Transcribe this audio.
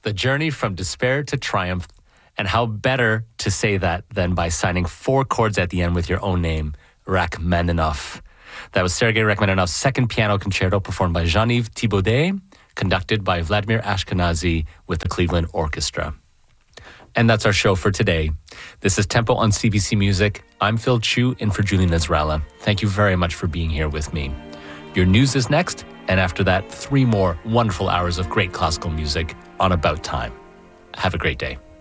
The journey from despair to triumph. And how better to say that than by signing 4 chords at the end with your own name, Rachmaninoff. That was Sergei Rachmaninoff's second piano concerto performed by Jean-Yves Thibaudet, conducted by Vladimir Ashkenazy with the Cleveland Orchestra. And that's our show for today. This is Tempo on CBC Music. I'm Phil Chu, in for Julie Nasrallah. Thank you very much for being here with me. Your news is next, and after that, 3 more wonderful hours of great classical music on About Time. Have a great day.